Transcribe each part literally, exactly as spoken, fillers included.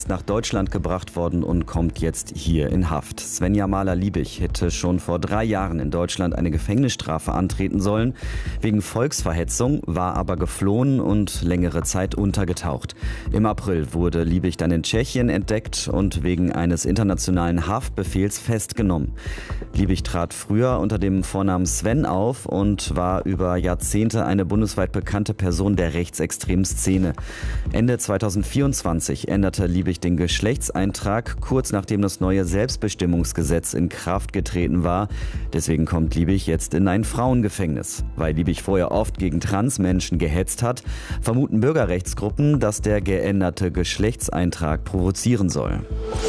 nach Deutschland gebracht worden und kommt jetzt hier in Haft. Svenja Mahler-Liebig hätte schon vor drei Jahren in Deutschland eine Gefängnisstrafe antreten sollen. Wegen Volksverhetzung, war aber geflohen und längere Zeit untergetaucht. Im April wurde Liebig dann in Tschechien entdeckt und wegen eines internationalen Haftbefehls festgenommen. Liebig trat früher unter dem Vornamen Sven auf und war über Jahrzehnte eine bundesweit bekannte Person der rechtsextremen Szene. Ende zweitausendvierundzwanzig änderte Liebig den Geschlechtseintrag, kurz nachdem das neue Selbstbestimmungsgesetz in Kraft getreten war. Deswegen kommt Liebig jetzt in ein Frauengefängnis. Weil Liebig vorher oft gegen Transmenschen gehetzt hat, vermuten Bürgerrechtsgruppen, dass der geänderte Geschlechtseintrag provozieren soll.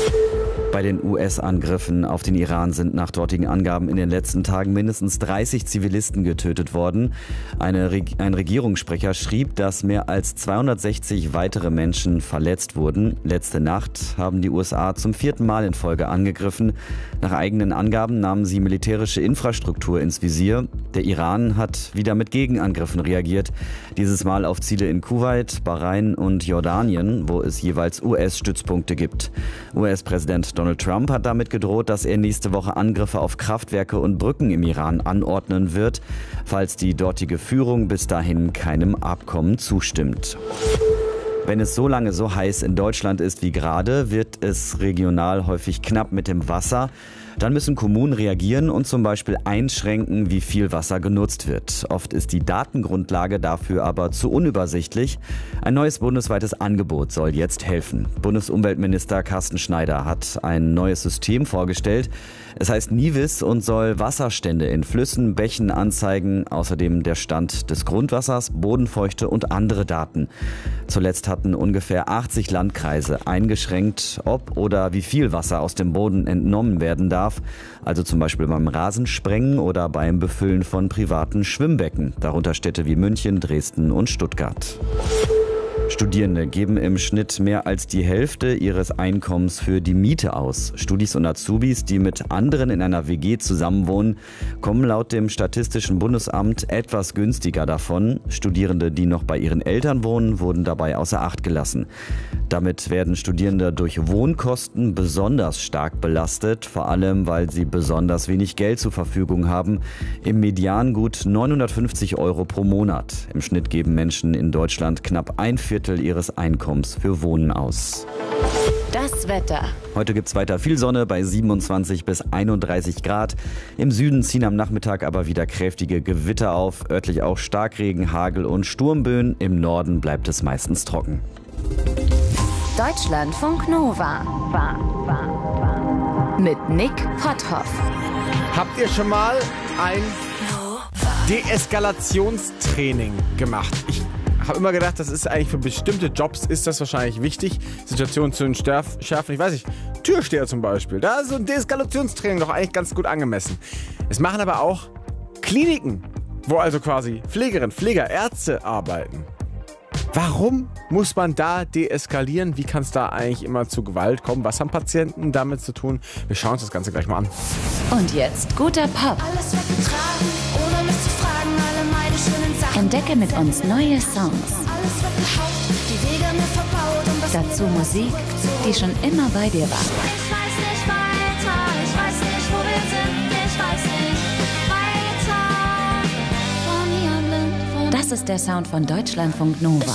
Bei den U S-Angriffen auf den Iran sind nach dortigen Angaben in den letzten Tagen mindestens dreißig Zivilisten getötet worden. Eine Reg- ein Regierungssprecher schrieb, dass mehr als zweihundertsechzig weitere Menschen verletzt wurden. Letzte Nacht haben die U S A zum vierten Mal in Folge angegriffen. Nach eigenen Angaben nahmen sie militärische Infrastruktur ins Visier. Der Iran hat wieder mit Gegenangriffen reagiert. Dieses Mal auf Ziele in Kuwait, Bahrain und Jordanien, wo es jeweils U S-Stützpunkte gibt. U S-Präsident Donald Trump hat damit gedroht, dass er nächste Woche Angriffe auf Kraftwerke und Brücken im Iran anordnen wird, falls die dortige Führung bis dahin keinem Abkommen zustimmt. Wenn es so lange so heiß in Deutschland ist wie gerade, wird es regional häufig knapp mit dem Wasser. Dann müssen Kommunen reagieren und zum Beispiel einschränken, wie viel Wasser genutzt wird. Oft ist die Datengrundlage dafür aber zu unübersichtlich. Ein neues bundesweites Angebot soll jetzt helfen. Bundesumweltminister Carsten Schneider hat ein neues System vorgestellt. Es heißt Nivis und soll Wasserstände in Flüssen, Bächen anzeigen, außerdem der Stand des Grundwassers, Bodenfeuchte und andere Daten. Zuletzt hatten ungefähr achtzig Landkreise eingeschränkt, ob oder wie viel Wasser aus dem Boden entnommen werden darf. Also zum Beispiel beim Rasensprengen oder beim Befüllen von privaten Schwimmbecken, darunter Städte wie München, Dresden und Stuttgart. Studierende geben im Schnitt mehr als die Hälfte ihres Einkommens für die Miete aus. Studis und Azubis, die mit anderen in einer W G zusammenwohnen, kommen laut dem Statistischen Bundesamt etwas günstiger davon. Studierende, die noch bei ihren Eltern wohnen, wurden dabei außer Acht gelassen. Damit werden Studierende durch Wohnkosten besonders stark belastet, vor allem weil sie besonders wenig Geld zur Verfügung haben. Im Median gut neunhundertfünfzig Euro pro Monat. Im Schnitt geben Menschen in Deutschland knapp ein Viertel ihres Einkommens für Wohnen aus. Das Wetter. Heute gibt es weiter viel Sonne bei siebenundzwanzig bis einunddreißig Grad. Im Süden ziehen am Nachmittag aber wieder kräftige Gewitter auf, örtlich auch Starkregen, Hagel und Sturmböen. Im Norden bleibt es meistens trocken. Deutschlandfunk Nova. War, war, war. Mit Nick Potthoff. Habt ihr schon mal ein Deeskalationstraining gemacht? Ich habe immer gedacht, das ist eigentlich für bestimmte Jobs ist das wahrscheinlich wichtig, Situationen zu entschärfen. Ich weiß nicht, Türsteher zum Beispiel, da ist so ein Deeskalationstraining doch eigentlich ganz gut angemessen. Es machen aber auch Kliniken, wo also quasi Pflegerinnen, Pfleger, Ärzte arbeiten. Warum muss man da deeskalieren? Wie kann es da eigentlich immer zu Gewalt kommen? Was haben Patienten damit zu tun? Wir schauen uns das Ganze gleich mal an. Und jetzt guter Pop. Alles weggetragen, ohne mich zu fragen, alle meine schönen Sachen. Entdecke mit uns neue Songs. Alles weggehaucht, die Wege mir verbaut und was Dazu Musik, die schon immer bei dir war. Ich weiß nicht weiter, ich weiß nicht, wo wir sind, ich weiß nicht weiter. Von hier blind, von Das ist der Sound von Deutschlandfunk Nova.